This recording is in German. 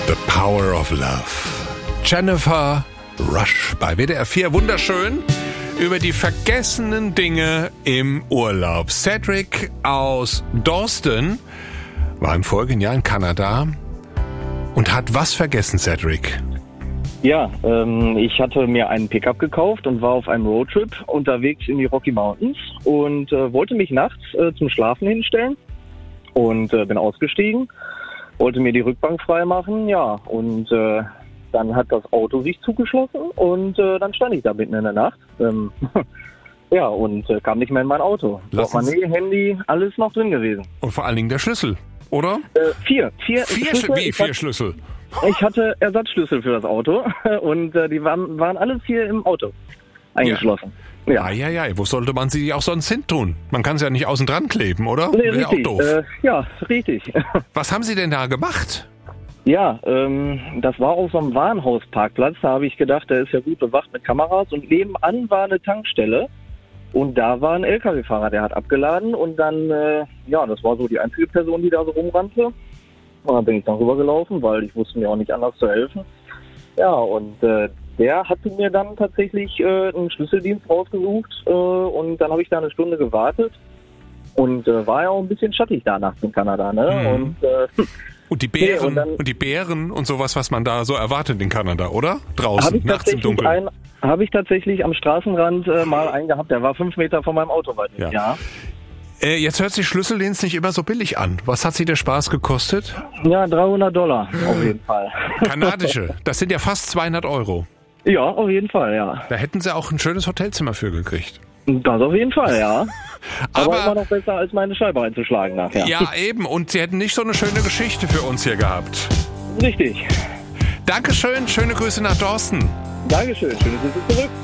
The Power of Love. Jennifer Rush bei WDR 4. Wunderschön über die vergessenen Dinge im Urlaub. Cedric aus Dawson war im vorigen Jahr in Kanada und hat was vergessen, Cedric? Ja, ich hatte mir einen Pickup gekauft und war auf einem Roadtrip unterwegs in die Rocky Mountains und wollte mich nachts zum Schlafen hinstellen und bin ausgestiegen, wollte mir die Rückbank freimachen, ja, und dann hat das Auto sich zugeschlossen und dann stand ich da mitten in der Nacht. Ja, und kam nicht mehr in mein Auto. Portemonnaie, Handy, alles noch drin gewesen. Und vor allen Dingen der Schlüssel, oder? Vier Schlüssel. Wie vier Schlüssel? Ich hatte Ersatzschlüssel für das Auto und die waren alles hier im Auto eingeschlossen. Ja. Ja. Wo sollte man sie auch sonst hin tun? Man kann sie ja nicht außen dran kleben, oder? Nee, wäre richtig. Auch doof. Ja, richtig. Was haben Sie denn da gemacht? Ja, das war auf so einem Warenhausparkplatz. Da habe ich gedacht, der ist ja gut bewacht mit Kameras. Und nebenan war eine Tankstelle. Und da war ein LKW-Fahrer, der hat abgeladen. Und dann, das war so die einzige Person, die da so rumrannte. Und dann bin ich dann rübergelaufen, weil ich wusste mir auch nicht anders zu helfen. Ja, und der hatte mir dann tatsächlich einen Schlüsseldienst rausgesucht. Und dann habe ich da eine Stunde gewartet. Und war ja auch ein bisschen schattig da nachts in Kanada, ne? Und die Bären und die Bären und sowas, was man da so erwartet in Kanada, oder? Draußen, nachts im Dunkeln. Habe ich tatsächlich am Straßenrand mal einen gehabt, der war 5 Meter von meinem Auto weit weg. Ja. Jetzt hört sich Schlüsseldienst nicht immer so billig an. Was hat Sie der Spaß gekostet? Ja, $300 auf jeden Fall. Kanadische, das sind ja fast 200 €. Ja, auf jeden Fall, ja. Da hätten Sie auch ein schönes Hotelzimmer für gekriegt. Das auf jeden Fall, ja. Aber immer noch besser, als meine Scheibe einzuschlagen nachher. Ja, eben. Und Sie hätten nicht so eine schöne Geschichte für uns hier gehabt. Richtig. Dankeschön. Schöne Grüße nach Dawson. Dankeschön. Schöne Grüße zurück.